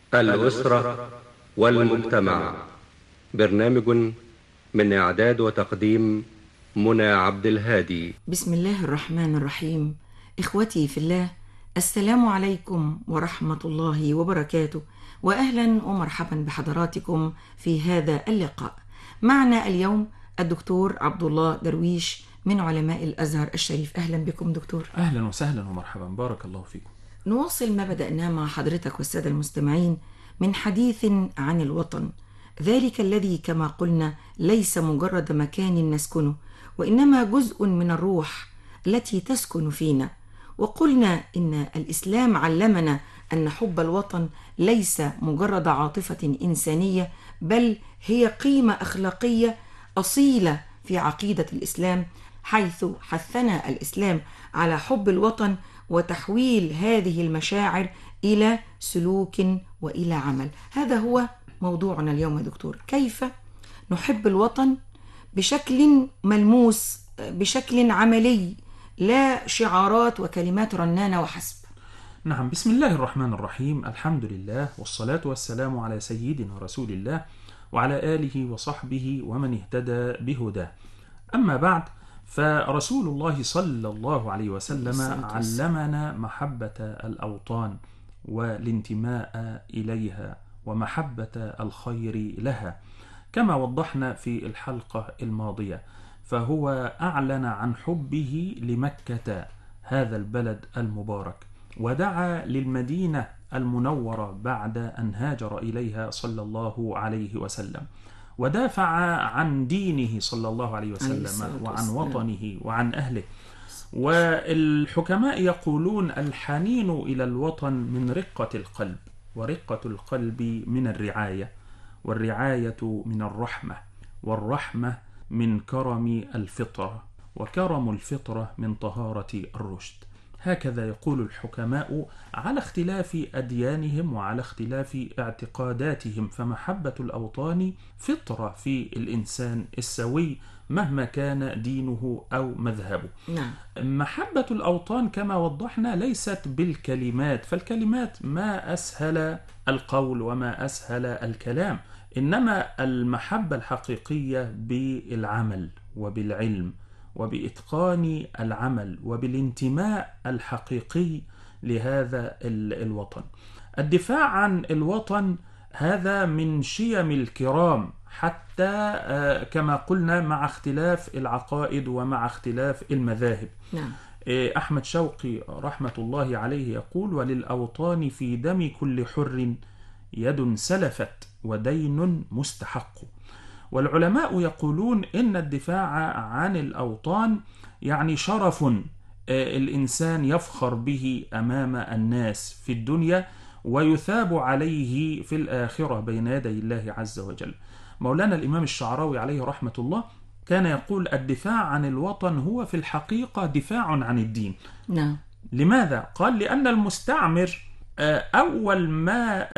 الأسرة والمجتمع. برنامج من إعداد وتقديم منى عبد الهادي. بسم الله الرحمن الرحيم. إخوتي في الله، السلام عليكم ورحمة الله وبركاته، وأهلا ومرحبا بحضراتكم في هذا اللقاء. معنا اليوم الدكتور عبد الله درويش من علماء الأزهر الشريف. أهلا بكم دكتور. أهلا وسهلا ومرحبا، بارك الله فيكم. نواصل ما بدأناه مع حضرتك والسادة المستمعين من حديث عن الوطن، ذلك الذي كما قلنا ليس مجرد مكان نسكنه، وإنما جزء من الروح التي تسكن فينا. وقلنا إن الإسلام علمنا أن حب الوطن ليس مجرد عاطفة إنسانية، بل هي قيمة أخلاقية أصيلة في عقيدة الإسلام، حيث حثنا الإسلام على حب الوطن وتحويل هذه المشاعر إلى سلوك وإلى عمل. هذا هو موضوعنا اليوم يا دكتور، كيف نحب الوطن بشكل ملموس، بشكل عملي، لا شعارات وكلمات رنانة وحسب. نعم، بسم الله الرحمن الرحيم، الحمد لله والصلاة والسلام على سيدنا رسول الله وعلى آله وصحبه ومن اهتدى بهداه. أما بعد، فرسول الله صلى الله عليه وسلم علمنا محبة الأوطان والانتماء إليها ومحبة الخير لها، كما وضحنا في الحلقة الماضية. فهو أعلن عن حبه لمكة، هذا البلد المبارك، ودعا للمدينة المنورة بعد أن هاجر إليها صلى الله عليه وسلم، ودافع عن دينه صلى الله عليه وسلم وعن وطنه وعن أهله. والحكماء يقولون: الحنين إلى الوطن من رقة القلب، ورقة القلب من الرعاية، والرعاية من الرحمة، والرحمة من كرم الفطرة، وكرم الفطرة من طهارة الرشد. هكذا يقول الحكماء على اختلاف أديانهم وعلى اختلاف اعتقاداتهم. فمحبة الأوطان فطرة في الإنسان السوي مهما كان دينه أو مذهبه. نعم. محبة الأوطان كما وضحنا ليست بالكلمات، فالكلمات ما أسهل القول وما أسهل الكلام، إنما المحبة الحقيقية بالعمل وبالعلم وبإتقان العمل وبالانتماء الحقيقي لهذا الوطن. الدفاع عن الوطن هذا من شيم الكرام، حتى كما قلنا مع اختلاف العقائد ومع اختلاف المذاهب. نعم. أحمد شوقي رحمة الله عليه يقول: وللأوطان في دم كل حر يد سلفت ودين مستحق. والعلماء يقولون إن الدفاع عن الأوطان يعني شرف الإنسان يفخر به أمام الناس في الدنيا، ويثاب عليه في الآخرة بين يدي الله عز وجل. مولانا الإمام الشعراوي عليه رحمة الله كان يقول: الدفاع عن الوطن هو في الحقيقة دفاع عن الدين. نعم. لماذا؟ قال: لأن المستعمر أول ما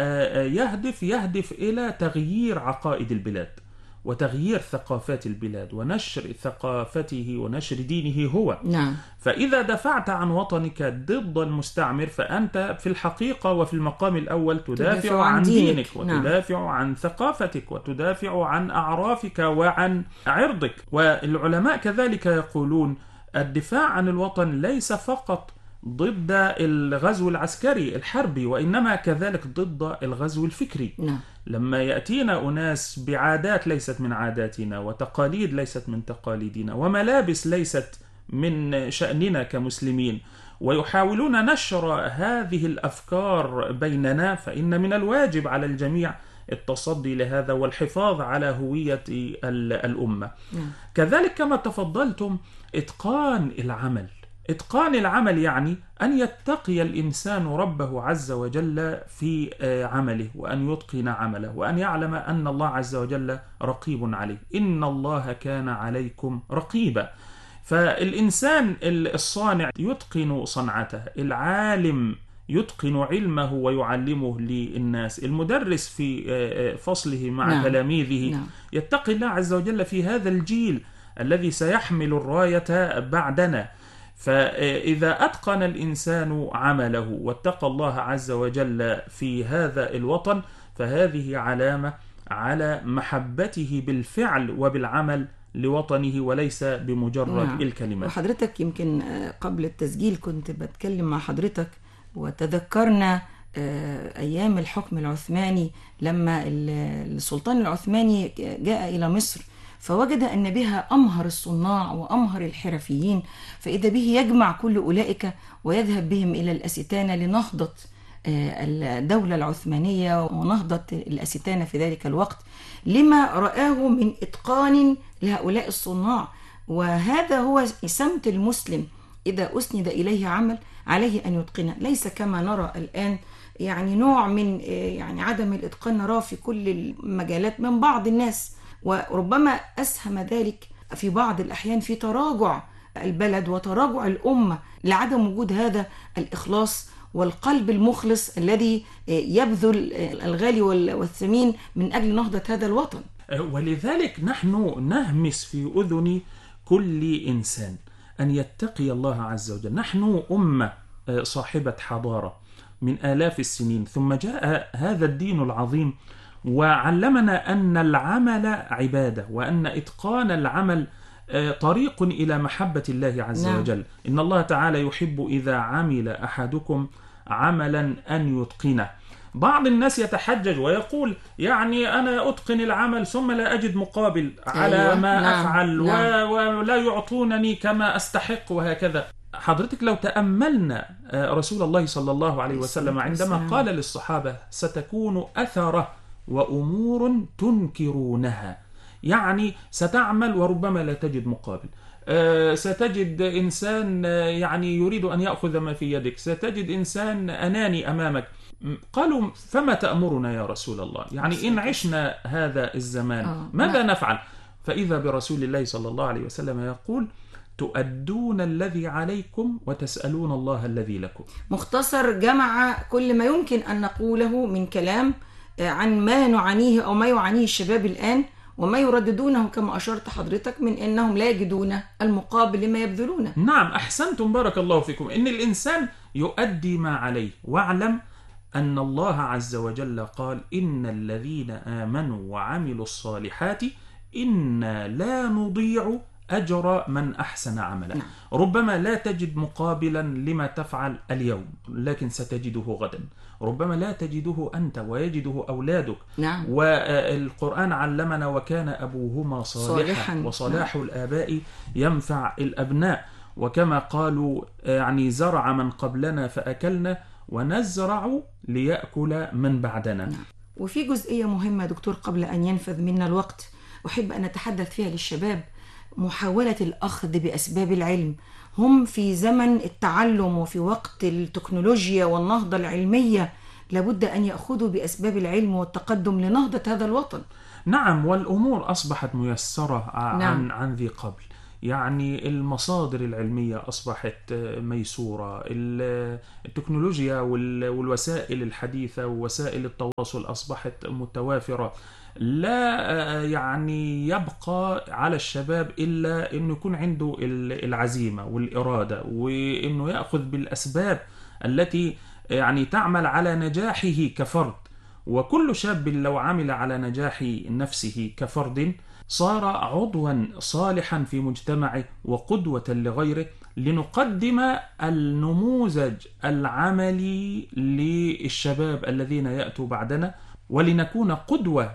يهدف إلى تغيير عقائد البلاد وتغيير ثقافات البلاد ونشر ثقافته ونشر دينه هو. نعم. فإذا دفعت عن وطنك ضد المستعمر فأنت في الحقيقة وفي المقام الأول تدافع عن دينك وتدافع نعم. عن ثقافتك وتدافع عن أعرافك وعن عرضك. والعلماء كذلك يقولون: الدفاع عن الوطن ليس فقط ضد الغزو العسكري الحربي، وإنما كذلك ضد الغزو الفكري. نعم. لما يأتينا أناس بعادات ليست من عاداتنا، وتقاليد ليست من تقاليدنا، وملابس ليست من شأننا كمسلمين، ويحاولون نشر هذه الأفكار بيننا، فإن من الواجب على الجميع التصدي لهذا والحفاظ على هوية الأمة. كذلك كما تفضلتم، إتقان العمل. إتقان العمل يعني أن يتقي الإنسان ربه عز وجل في عمله، وأن يتقن عمله، وأن يعلم أن الله عز وجل رقيب عليه. إن الله كان عليكم رقيبا. فالإنسان الصانع يتقن صنعته، العالم يتقن علمه ويعلمه للناس، المدرس في فصله مع تلاميذه يتقي الله عز وجل في هذا الجيل الذي سيحمل الراية بعدنا. فإذا أتقن الإنسان عمله واتقى الله عز وجل في هذا الوطن، فهذه علامة على محبته بالفعل وبالعمل لوطنه وليس بمجرد الكلمات. وحضرتك يمكن قبل التسجيل كنت بتكلم مع حضرتك وتذكرنا أيام الحكم العثماني لما السلطان العثماني جاء إلى مصر فوجد أن بها أمهر الصناع وأمهر الحرفيين، فإذا به يجمع كل أولئك ويذهب بهم إلى الأستانة لنهضة الدولة العثمانية ونهضة الأستانة في ذلك الوقت لما رآه من إتقان لهؤلاء الصناع. وهذا هو سمت المسلم، إذا أسند إليه عمل عليه أن يتقنه، ليس كما نرى الآن يعني نوع من يعني عدم الإتقان نراه في كل المجالات من بعض الناس، وربما أسهم ذلك في بعض الأحيان في تراجع البلد وتراجع الأمة لعدم وجود هذا الإخلاص والقلب المخلص الذي يبذل الغالي والثمين من أجل نهضة هذا الوطن. ولذلك نحن نهمس في أذن كل إنسان أن يتقي الله عز وجل. نحن أمة صاحبة حضارة من آلاف السنين، ثم جاء هذا الدين العظيم وعلمنا أن العمل عبادة، وأن إتقان العمل طريق إلى محبة الله عز وجل. إن الله تعالى يحب إذا عمل أحدكم عملا أن يتقنه. بعض الناس يتحجج ويقول يعني أنا أتقن العمل ثم لا أجد مقابل على ما أفعل ولا يعطونني كما أستحق وهكذا. حضرتك لو تأملنا رسول الله صلى الله عليه وسلم عندما قال للصحابة ستكون أثرة وأمور تنكرونها، يعني ستعمل وربما لا تجد مقابل، ستجد إنسان يعني يريد أن يأخذ ما في يدك، ستجد إنسان أناني أمامك. قالوا فما تأمرنا يا رسول الله؟ يعني إن عشنا هذا الزمان ماذا نفعل؟ فإذا برسول الله صلى الله عليه وسلم يقول تؤدون الذي عليكم وتسألون الله الذي لكم. مختصر جمع كل ما يمكن أن نقوله من كلام عن ما نعانيه أو ما يعانيه الشباب الآن وما يرددونه كما أشرت حضرتك من أنهم لا يجدون المقابل لما يبذلونه. نعم أحسنتم بارك الله فيكم. إن الإنسان يؤدي ما عليه، واعلم أن الله عز وجل قال إن الذين آمنوا وعملوا الصالحات إنا لا نضيع أجر من أحسن عملا. ربما لا تجد مقابلا لما تفعل اليوم لكن ستجده غدا، ربما لا تجده أنت ويجده أولادك. والقرآن علمنا وكان أبوهما صالحا وصلاح الآباء ينفع الأبناء، وكما قالوا يعني زرع من قبلنا فأكلنا ونزرع ليأكل من بعدنا. وفي جزئية مهمة دكتور قبل أن ينفذ منا الوقت أحب أن أتحدث فيها للشباب، محاولة الأخذ بأسباب العلم. هم في زمن التعلم وفي وقت التكنولوجيا والنهضة العلمية، لابد أن يأخذوا بأسباب العلم والتقدم لنهضة هذا الوطن. نعم، والأمور أصبحت ميسرة عن ذي قبل. يعني المصادر العلمية أصبحت ميسورة، التكنولوجيا والوسائل الحديثة ووسائل التواصل أصبحت متوافرة. لا يعني يبقى على الشباب إلا أنه يكون عنده العزيمة والإرادة، وأنه يأخذ بالأسباب التي يعني تعمل على نجاحه كفرد. وكل شاب لو عمل على نجاح نفسه كفرد صار عضوا صالحا في مجتمعه وقدوة لغيره، لنقدم النموذج العملي للشباب الذين يأتوا بعدنا، ولنكون قدوة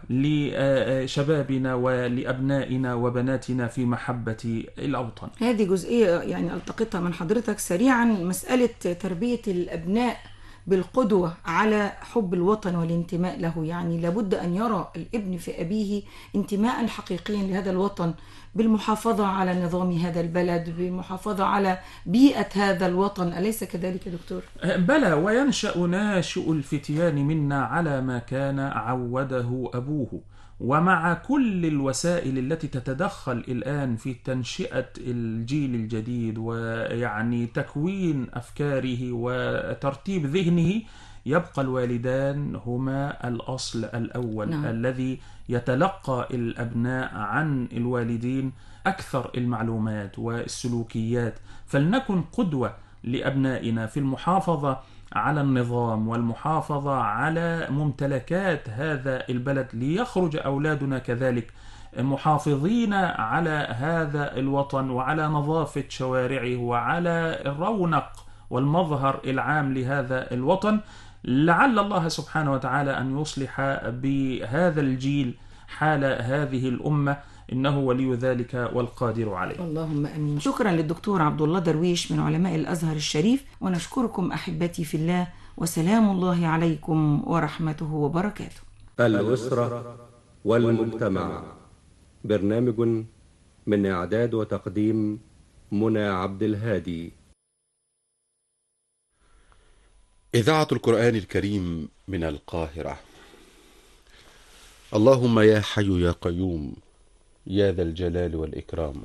لشبابنا ولأبنائنا وبناتنا في محبة الأوطان. هذه جزئية يعني ألتقطها من حضرتك سريعا، مسألة تربية الأبناء بالقدوة على حب الوطن والانتماء له. يعني لابد أن يرى الابن في أبيه انتماء حقيقيا لهذا الوطن، بالمحافظة على نظام هذا البلد، بالمحافظة على بيئة هذا الوطن. أليس كذلك يا دكتور؟ بلى، وينشأ ناشئ الفتيان منا على ما كان عوده أبوه. ومع كل الوسائل التي تتدخل الآن في تنشئة الجيل الجديد ويعني تكوين أفكاره وترتيب ذهنه، يبقى الوالدان هما الأصل الأول. نعم. الذي يتلقى الأبناء عن الوالدين أكثر المعلومات والسلوكيات. فلنكن قدوة لأبنائنا في المحافظة على النظام والمحافظة على ممتلكات هذا البلد، ليخرج أولادنا كذلك محافظين على هذا الوطن وعلى نظافة شوارعه وعلى الرونق والمظهر العام لهذا الوطن. لعل الله سبحانه وتعالى أن يصلح بهذا الجيل حال هذه الأمة، إنه ولي ذلك والقادر عليه. اللهم أمين. شكرا للدكتور عبد الله درويش من علماء الأزهر الشريف، ونشكركم أحبتي في الله، وسلام الله عليكم ورحمته وبركاته. الأسرة والمجتمع، برنامج من إعداد وتقديم منى عبد الهادي. إذاعة القرآن الكريم من القاهرة. اللهم يا حي يا قيوم يا ذا الجلال والإكرام،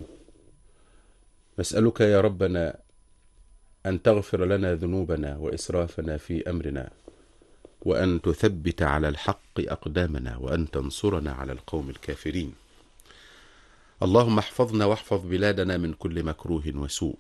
نسألك يا ربنا أن تغفر لنا ذنوبنا وإسرافنا في أمرنا، وأن تثبت على الحق أقدامنا، وأن تنصرنا على القوم الكافرين. اللهم احفظنا واحفظ بلادنا من كل مكروه وسوء.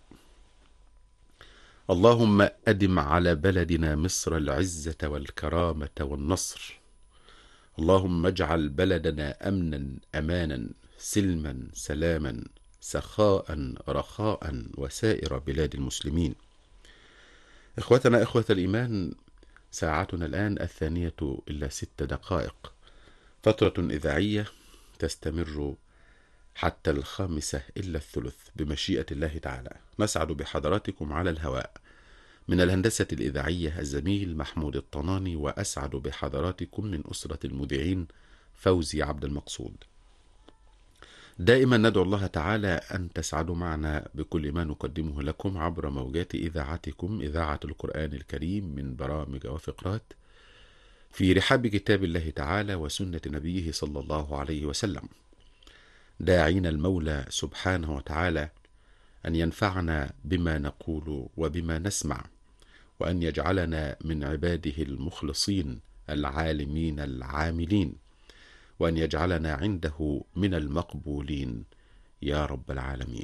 اللهم أدم على بلدنا مصر العزة والكرامة والنصر. اللهم اجعل بلدنا أمنا أمانا سلما سلاما سخاء رخاء وسائر بلاد المسلمين. إخوتنا إخوة الإيمان، ساعتنا الآن 2:06، فترة إذاعية تستمر حتى 5:03 بمشيئة الله تعالى. نسعد بحضراتكم على الهواء من الهندسة الإذاعية الزميل محمود الطناني، وأسعد بحضراتكم من أسرة المذيعين فوزي عبد المقصود. دائما ندعو الله تعالى أن تسعدوا معنا بكل ما نقدمه لكم عبر موجات إذاعتكم إذاعة القرآن الكريم من برامج وفقرات في رحاب كتاب الله تعالى وسنة نبيه صلى الله عليه وسلم، داعين المولى سبحانه وتعالى أن ينفعنا بما نقول وبما نسمع، وأن يجعلنا من عباده المخلصين العالمين العاملين، وأن يجعلنا عنده من المقبولين يا رب العالمين.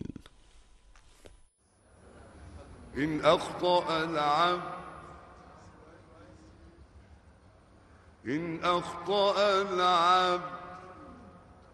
إن أخطأ العبد